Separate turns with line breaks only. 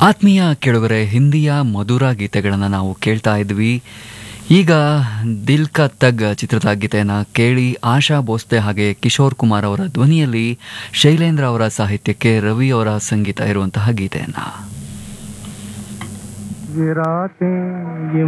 ಆತ್ಮೀಯ ಕೇಳುಗರೆ, ಹಿಂದಿಯ ಮಧುರ ಗೀತೆಗಳನ್ನು ನಾವು ಕೇಳ್ತಾ ಇದ್ವಿ. ಈಗ ದಿಲ್ ಕಾ ತಗ್ ಚಿತ್ರದ ಗೀತೆಯನ್ನು ಕೇಳಿ. ಆಶಾ ಭೋಸ್ಲೆ ಹಾಗೆ ಕಿಶೋರ್ ಕುಮಾರ್ ಅವರ ಧ್ವನಿಯಲ್ಲಿ, ಶೈಲೇಂದ್ರ ಅವರ ಸಾಹಿತ್ಯಕ್ಕೆ ರವಿ ಅವರ ಸಂಗೀತ ಇರುವಂತಹ ಗೀತೆಯನ್ನು.